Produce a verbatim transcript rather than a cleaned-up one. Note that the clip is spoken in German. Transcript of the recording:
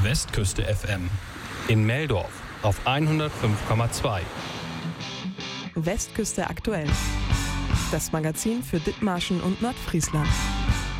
Westküste F M. In Meldorf auf hundertfünf Komma zwei. Westküste aktuell. Das Magazin für Dithmarschen und Nordfriesland.